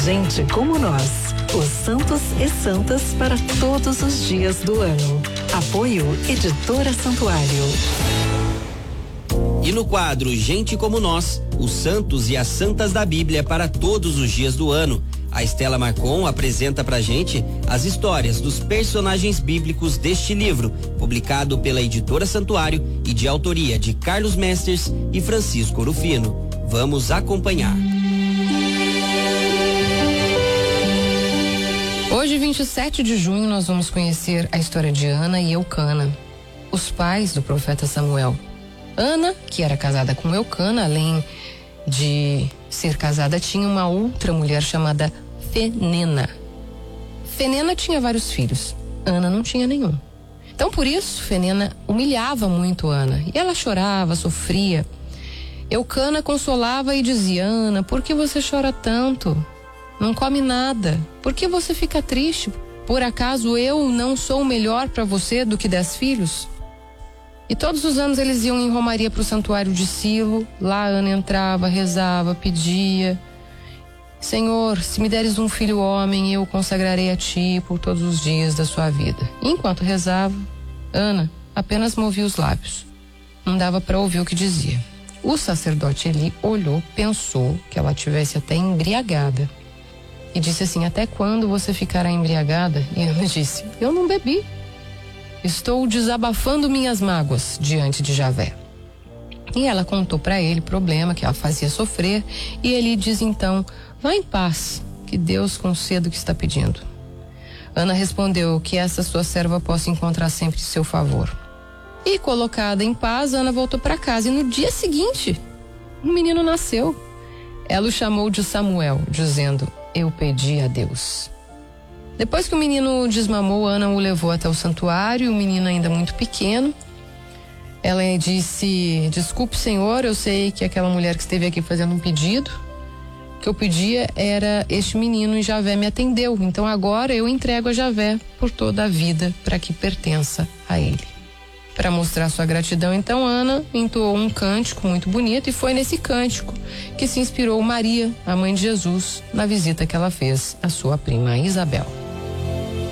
Gente como nós, os santos e santas para todos os dias do ano. Apoio Editora Santuário. E no quadro Gente como Nós, os santos e as santas da Bíblia para todos os dias do ano, a Estela Marcon apresenta pra gente as histórias dos personagens bíblicos deste livro, publicado pela Editora Santuário e de autoria de Carlos Mesters e Francisco Rufino. Vamos acompanhar. Hoje, 27 de junho, nós vamos conhecer a história de Ana e Eucana, os pais do profeta Samuel. Ana, que era casada com Eucana, além de ser casada, tinha uma outra mulher chamada Fenena. Fenena tinha vários filhos, Ana não tinha nenhum. Então, por isso, Fenena humilhava muito Ana, e ela chorava, sofria. Eucana consolava e dizia: Ana, por que você chora tanto? Não come nada. Por que você fica triste? Por acaso eu não sou melhor para você do que 10 filhos? E todos os anos eles iam em romaria para o santuário de Silo. Lá Ana entrava, rezava, pedia: Senhor, se me deres um filho homem, eu o consagrarei a ti por todos os dias da sua vida. E enquanto rezava, Ana apenas movia os lábios. Não dava para ouvir o que dizia. O sacerdote Eli olhou, pensou que ela tivesse até embriagada. E disse assim: até quando você ficará embriagada? E Ana disse: eu não bebi. Estou desabafando minhas mágoas diante de Javé. E ela contou para ele o problema que ela fazia sofrer. E ele diz então: vá em paz, que Deus conceda o que está pedindo. Ana respondeu: que essa sua serva possa encontrar sempre seu favor. E colocada em paz, Ana voltou para casa. E no dia seguinte, um menino nasceu. Ela o chamou de Samuel, dizendo: eu pedi a Deus. Depois que o menino desmamou, Ana o levou até o santuário, o menino ainda muito pequeno. Ela disse: desculpe, Senhor, eu sei que aquela mulher que esteve aqui fazendo um pedido, que eu pedia era este menino e Javé me atendeu. Então agora eu entrego a Javé por toda a vida para que pertença a ele. Para mostrar sua gratidão, então Ana entoou um cântico muito bonito, e foi nesse cântico que se inspirou Maria, a mãe de Jesus, na visita que ela fez à sua prima Isabel.